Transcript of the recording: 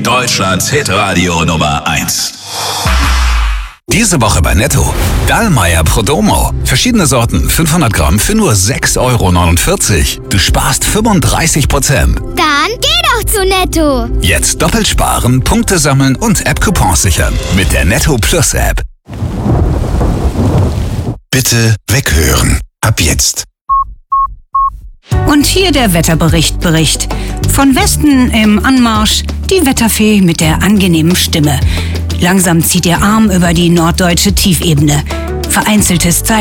Deutschlands Hitradio Nummer 1. Diese Woche bei Netto. Dallmayr Prodomo. Verschiedene Sorten, 500 Gramm für nur 6,49 €. Du sparst 35%. Dann geh doch zu Netto. Jetzt doppelt sparen, Punkte sammeln und App-Coupons sichern. Mit der Netto Plus App. Bitte weghören. Ab jetzt. Und hier der Wetterbericht. Von Westen im Anmarsch die Wetterfee mit der angenehmen Stimme. Langsam zieht ihr Arm über die norddeutsche Tiefebene. Vereinzeltes